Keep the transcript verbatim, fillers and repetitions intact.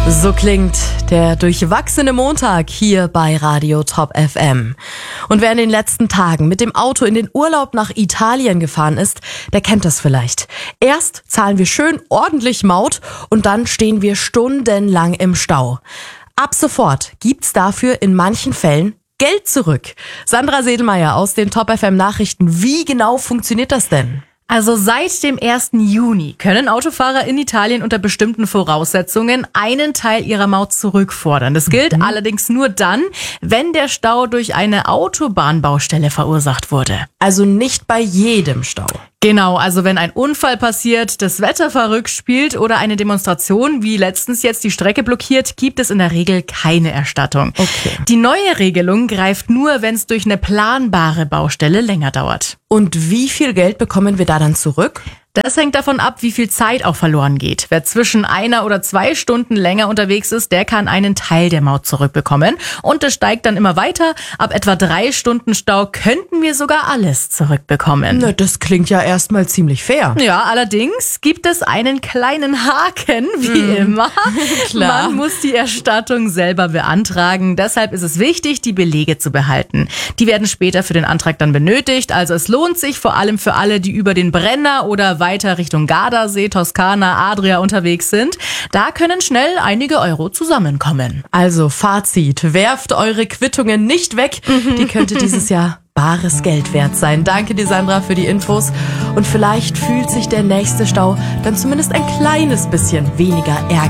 So klingt der durchwachsene Montag hier bei Radio Top F M. Und wer in den letzten Tagen mit dem Auto in den Urlaub nach Italien gefahren ist, der kennt das vielleicht. Erst zahlen wir schön ordentlich Maut und dann stehen wir stundenlang im Stau. Ab sofort gibt's dafür in manchen Fällen Geld zurück. Sandra Sedelmeier aus den Top F M Nachrichten. Wie genau funktioniert das denn? Also seit dem ersten Juni können Autofahrer in Italien unter bestimmten Voraussetzungen einen Teil ihrer Maut zurückfordern. Das gilt mhm. allerdings nur dann, wenn der Stau durch eine Autobahnbaustelle verursacht wurde. Also nicht bei jedem Stau. Genau, also wenn ein Unfall passiert, das Wetter verrückt spielt oder eine Demonstration wie letztens jetzt die Strecke blockiert, gibt es in der Regel keine Erstattung. Okay. Die neue Regelung greift nur, wenn es durch eine planbare Baustelle länger dauert. Und wie viel Geld bekommen wir da dann zurück? Das hängt davon ab, wie viel Zeit auch verloren geht. Wer zwischen einer oder zwei Stunden länger unterwegs ist, der kann einen Teil der Maut zurückbekommen. Und das steigt dann immer weiter. Ab etwa drei Stunden Stau könnten wir sogar alles zurückbekommen. Na, das klingt ja erstmal ziemlich fair. Ja, allerdings gibt es einen kleinen Haken, wie mm. immer. Klar. Man muss die Erstattung selber beantragen. Deshalb ist es wichtig, die Belege zu behalten. Die werden später für den Antrag dann benötigt. Also es lohnt sich vor allem für alle, die über den Brenner oder weiter Richtung Gardasee, Toskana, Adria unterwegs sind. Da können schnell einige Euro zusammenkommen. Also Fazit, werft eure Quittungen nicht weg. Die könnte dieses Jahr bares Geld wert sein. Danke dir, Sandra, für die Infos. Und vielleicht fühlt sich der nächste Stau dann zumindest ein kleines bisschen weniger ärgerlich